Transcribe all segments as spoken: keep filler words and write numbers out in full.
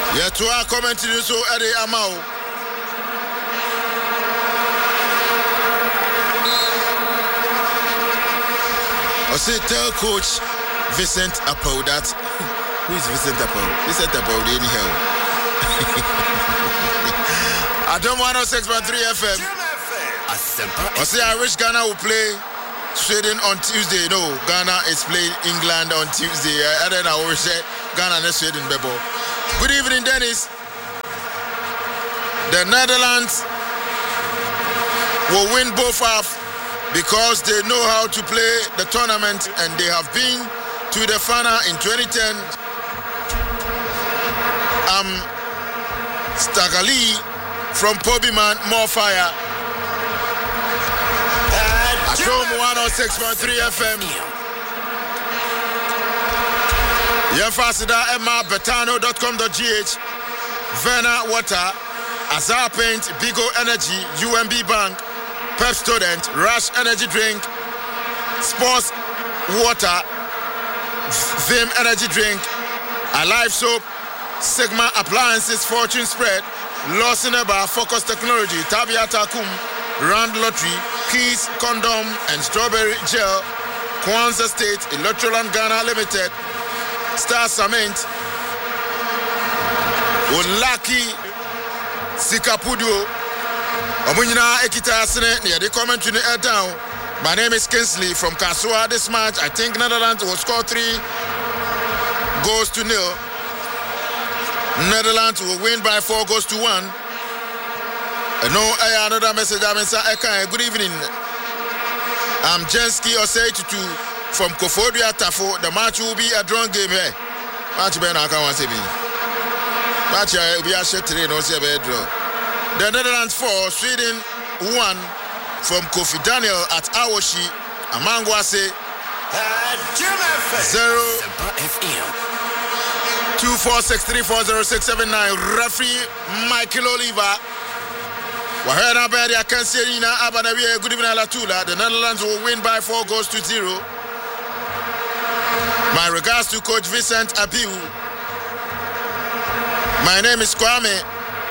Yeah, to our comment in so Eddie Amau. I say tell coach Vincent Apau that who is Vincent Apau? Vincent Apau anyhow. I don't want no six point three F M. I say I wish Ghana will play Sweden on Tuesday. No, Ghana is playing England on Tuesday. And then I will say Ghana and Sweden bebo. Good evening, Dennis. The Netherlands will win both half because they know how to play the tournament and they have been to the final in twenty ten. Um, Stagali from Pobiman, more fire. Atom one oh six point three F M. Yemfasida Emma Betano dot com dot G H. Verna Water, Azar Paint, Bigo Energy, U M B Bank, Pep Student, Rush Energy Drink, Sports Water, Vim Energy Drink, Alive Soap, Sigma Appliances, Fortune Spread, Lawson Eba, Focus Technology, Tabia Takum, Rand Lottery, Keys, Condom, and Strawberry Gel, Kwanzaa State, Electroland Ghana Limited, Star Cement, Olaki, Sikapudio, Omunyina Ekita Asene, near the commentary air down. My name is Kinsley from Kasua. This match, I think Netherlands will score three goals to nil. Netherlands will win by four goals to one. And no, I another message. I'm Eka. Good evening. I'm Jensky Osei Tutu from Kofodia Tafo. The match will be a drawn game here. Match Ben Akawan Sebi. Match will be a short train. No see a draw. The Netherlands four, Sweden one from Kofi Daniel at Awoshi. Amangwase zero. Two four six three four zero six seven nine. Referee Michael Oliver. Wahera Beria Kanserina Abanawi. Good evening, Alatula. The Netherlands will win by four goals to zero. My regards to Coach Vincent Abiu. My name is Kwame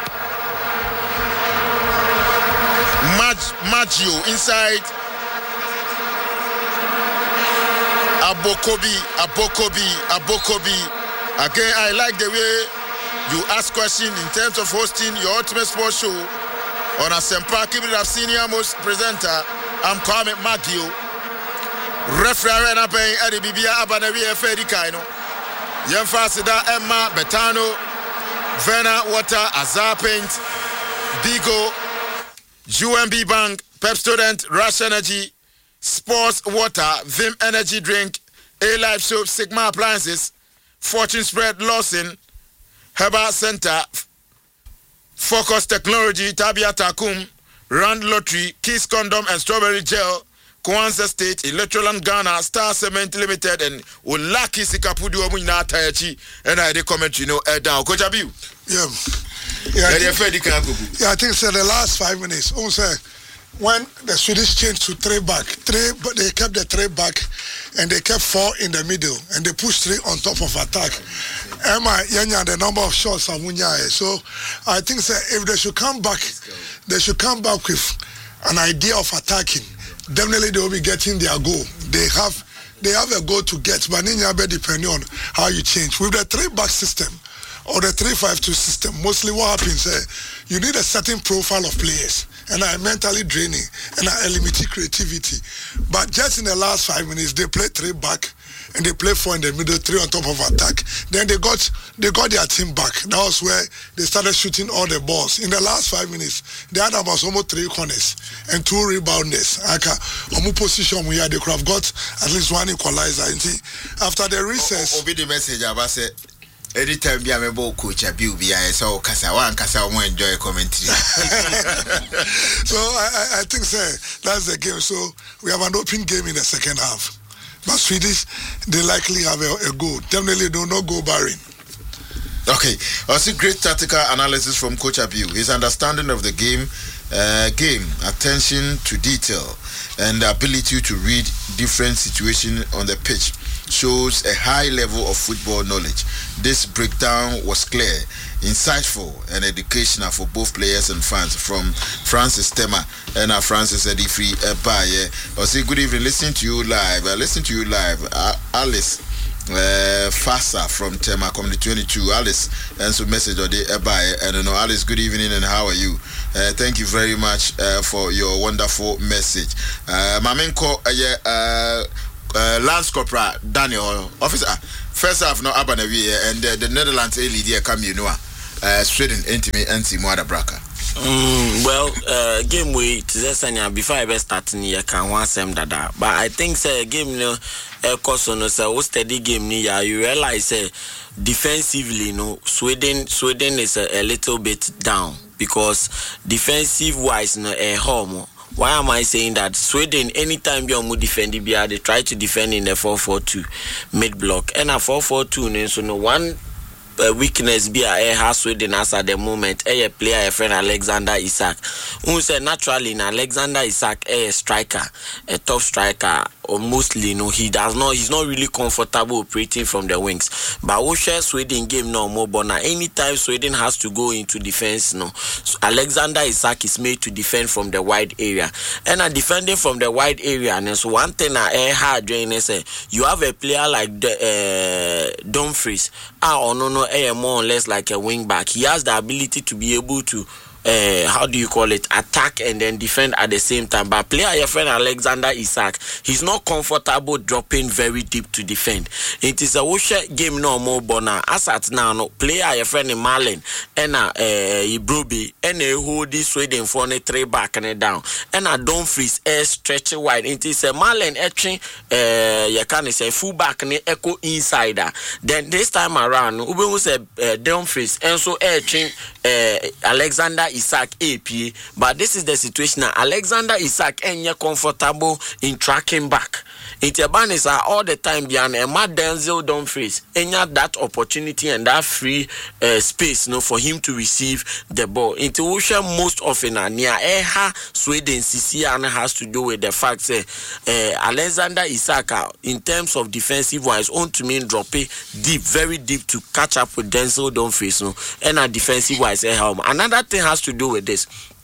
Mag Maggio inside Abokobi, Abokobi, Abokobi. Again, I like the way you ask questions in terms of hosting your ultimate sports show on a Sempa. Keep it up, senior most presenter. I'm Kwame Maggio. Referee and paying Eddie Bibia Abanawi Fedi Kaino. Yemfasida Emma Betano, Verna Water, Azar Paint, Bigo, U M B Bank, Pep Student, Rush Energy, Sports Water, Vim Energy Drink, A-Life Soap, Sigma Appliances, Fortune Spread, Lawson, Heba Center, Focus Technology, Tabia Takum, Rand Lottery, Kiss Condom and Strawberry Gel, Kwanzaa State, Electroland Ghana, Star Cement Limited, and Olaki Sikapudu Omuna Tayachi, and I comment, you know, uh, down. Coach Abiu. Yeah. Yeah, I think, yeah, I think so the last five minutes, also, when the Swedish changed to three back, three, but they kept the three back, and they kept four in the middle, and they pushed three on top of attack. Emma, Yanya, the number of shots are Munyae. So I think so if they should come back, they should come back with an idea of attacking. Definitely they will be getting their goal. They have they have a goal to get, but depending on how you change. With the three back system or the three five two system, mostly what happens is uh, you need a certain profile of players, and are mentally draining and are limited creativity. But just in the last five minutes, they play three back and they play four in the middle, three on top of attack. Then they got they got their team back. That was where they started shooting all the balls. In the last five minutes, they had about almost three corners and two rebounders. Omu position we had, they could have got at least one equalizer. After the recess, Obi the message about say. Anytime be a coach, a bill be I saw Kasa one Kasa more enjoy commentary. So I, I, I think sir, that's the game. So we have an open game in the second half. But Swedish, they likely have a, a goal. Definitely do not go barring. Okay, I see great tactical analysis from Coach Abiu. His understanding of the game, uh, game, attention to detail, and the ability to read different situations on the pitch shows a high level of football knowledge. This breakdown was clear, insightful, and educational for both players and fans. From Francis Tema and uh, Francis Edifri Ebaye. I say good evening, listen to you live. Uh, listen to you live. Uh, Alice uh, Fasa from Tema Community twenty-two. Alice, and so message or the Ebaye. I don't know, Alice, good evening and how are you? Uh, thank you very much uh, for your wonderful message. Uh, Mamenko, uh, uh, uh, Lance Corporal Daniel, officer. First half, no Abanawi, and uh, the Netherlands A Lydia come, you know, uh, Sweden, Intimi, and Simwada Braka. Mm, well, uh, game we to before I be starting here can one sem dada, but I think say game no uh, cause no say o steady game ni ya you realize say defensively no Sweden Sweden is a, a little bit down because defensive wise no a home. Why am I saying that? Sweden, anytime you defend the B R, they try to defend in the four four two mid block. And a four four two, so no one uh, weakness be a has Sweden as at the moment. A player, a friend Alexander Isak. Who said naturally, in Alexander Isak, a striker, a top striker. Or mostly, no, he does not. He's not really comfortable operating from the wings. But we share Sweden game no more. But now, anytime Sweden has to go into defense, no, so Alexander Isak is made to defend from the wide area. And uh, defending from the wide area, and so one thing I hard doing is uh, you have a player like the, uh, Dumfries, ah, or no, no, uh, more or less like a wing back. He has the ability to be able to. Uh, how do you call it, attack and then defend at the same time. But player your friend Alexander Isak, he's not comfortable dropping very deep to defend. It is a wash game no more bona. As at now, no player your friend Marlon and uh Ibrobi and a hold this Sweden for a three back and down. And a Dumfries air stretch wide. It is a Marlon etching uh you can say full back and echo insider. Then this time around, we will say uh, Dumfries and so etching uh, Alexander Isak A P, but this is the situation now. Alexander Isak ain't comfortable in tracking back. Itiabanis are all the time behind a mad Denzel Dumfries. Ain't that opportunity and that free uh, space no for him to receive the ball. Into Ocean most often near Eha Sweden C C and has to do with the fact that uh, Alexander Isak in terms of defensive wise on to mean drop it deep, very deep to catch up with Denzel Dumfries no and a defensive wise helm. Another thing has to do with this.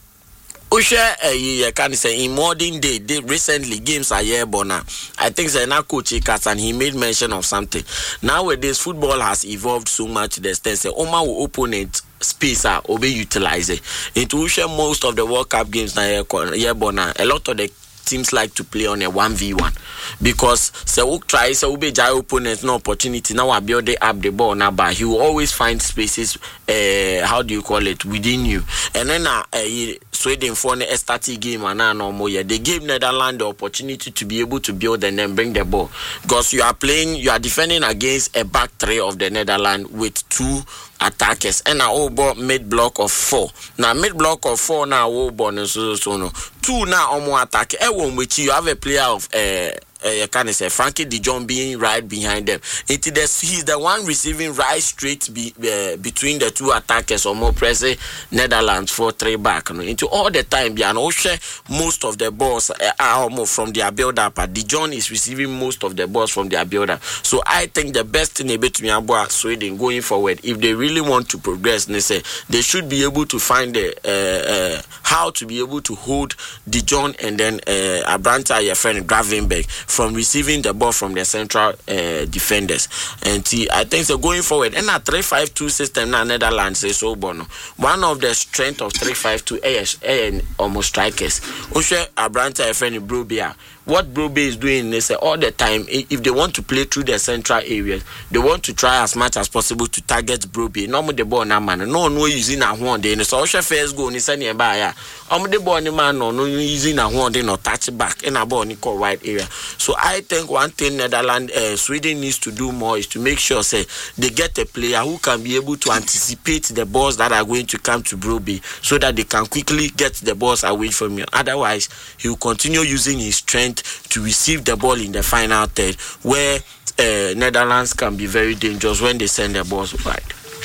Usha, uh, can say in modern day, they recently games are here, Bona. I think say now coach Ikas and he made mention of something. Nowadays, football has evolved so much. The extent say Oma will open it space are obey utilize it. Into Usha, most of the World Cup games now here, Bona. A lot of the teams like to play on a one v one because so we try so we jai opponent no opportunity now I build up the ball now but he will always find spaces uh, how do you call it within you and then uh, uh, Sweden for a static game and no more yeah they gave Netherlands the opportunity to be able to build and then bring the ball because you are playing you are defending against a back three of the Netherlands with two attackers and a whole ball mid block of four. Now mid block of four now whole ball so so no two now on more attack. Everyone which you have a player of uh Uh, can I say Frankie De Jong being right behind them. It is he's the one receiving right straight be, uh, between the two attackers or more pressing Netherlands for three back. You know, into all the time, yeah, most of the balls uh, are almost from their build up. De Jong is receiving most of the balls from their build up. So I think the best thing between Aboa Sweden going forward, if they really want to progress, they say they should be able to find the uh, uh, how to be able to hold De Jong and then uh, Abranta, your friend Gravenberg, from receiving the ball from the central uh, defenders. And see, I think so going forward, and a three five two system now Netherlands is so bono. One of the strength of three five two is almost strikers. Oshe Abranta, your friend Brobia. What Brobe is doing, they say all the time, if they want to play through the central areas, they want to try as much as possible to target Brobe. No more the ball na man. No one using a one day. So Osha first go, ni say nearby. ya. Um the ball ni man no no using a one day no touch back in a ball ni call wide area. So I think one thing Netherlands, uh, Sweden needs to do more is to make sure say they get a player who can be able to anticipate the balls that are going to come to Brobe, so that they can quickly get the balls away from you. Otherwise, he will continue using his strength to receive the ball in the final third, where uh, Netherlands can be very dangerous when they send the balls wide.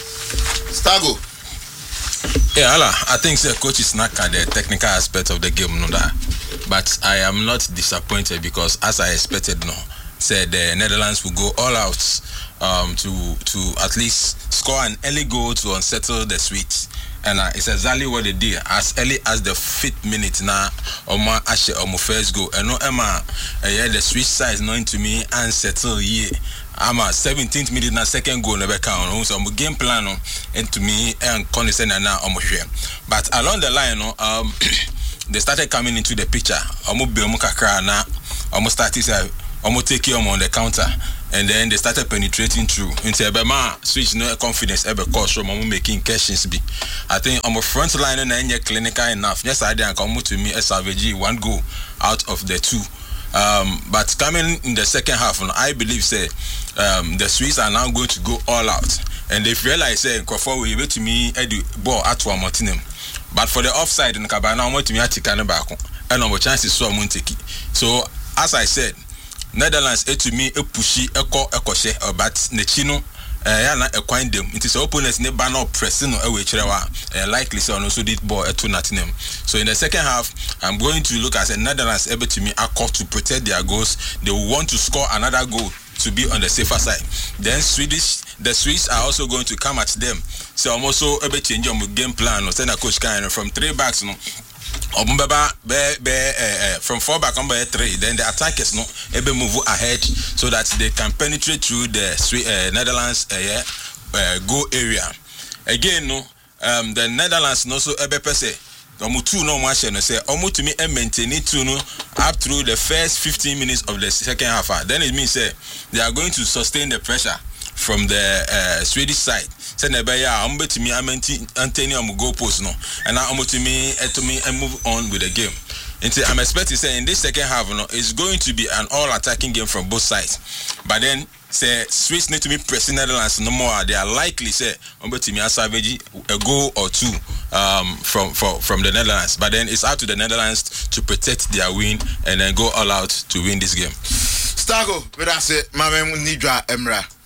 Stago. Yeah, Allah, I think the coach is not at the technical aspect of the game, no, that. But I am not disappointed because, as I expected, no, said the Netherlands will go all out um, to to at least score an early goal to unsettle the Swedes. And uh, it's exactly what they did. As early as the fifth minute now, Oma Ashe Omo first goal. And no Emma, uh, yeah, the Swiss side is known to me and settle yeah. I'm a seventeenth minute na second goal never count. So I'm game plan no, and to me and Connie and now Omo share. But along the line, no, um, they started coming into the picture. Omo be Omo kakra na, Omo started say Omo take you on the counter. And then they started penetrating through. Into Ebema switch no confidence ever cause from making questions be. I think on my front line and then clinical enough. Yes, I didn't come to me as Savage one goal out of the two. Um, but coming in the second half, I believe say um, the Swiss are now going to go all out. And they've realized say Crawford will wait to me at the ball at one Martinum. But for the offside in Cabana, I want to me at Tikanabako. And our chances so Monteki. So as I said, Netherlands e to me e pushy e ko e koshe but nechino eh ya na e kwan dem it is opponents ne ba no press no e we kirewa likely say also did ball e to Nottingham. So in the second half I'm going to look at the Netherlands able to me accord to protect their goals. They will want to score another goal to be on the safer side. Then Swedish the Swiss are also going to come at them. So I'm also able to change your game plan no send a coach kind from three backs no Obumbaba be be uh, from four back on by three. Then the attackers no able move ahead so that they can penetrate through the uh, Netherlands uh, yeah, uh, goal area. Again no um the Netherlands no so able per se. Omu two no match no say omu to me e maintain it to no up through the first fifteen minutes of the second half. Then it means say they are going to sustain the pressure from the uh, Swedish side. Say nebeya am to me Anthony am go post no and now am to me to me and move on with the game. Until I'm expecting say in this second half no it's going to be an all attacking game from both sides. But then say Swiss need to be pressing Netherlands no more. They are likely say am to me Savage a goal or two um from for, from the Netherlands. But then it's up to the Netherlands to protect their win and then go all out to win this game. Stago, we that's it. Mama Nidra Emra.